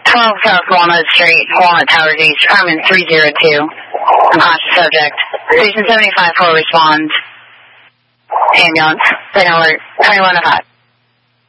12 South Walnut Street, Walnut Towers East, 302. Unconscious subject. Station 75 4 responds. Ambulance. Signal alert 2105.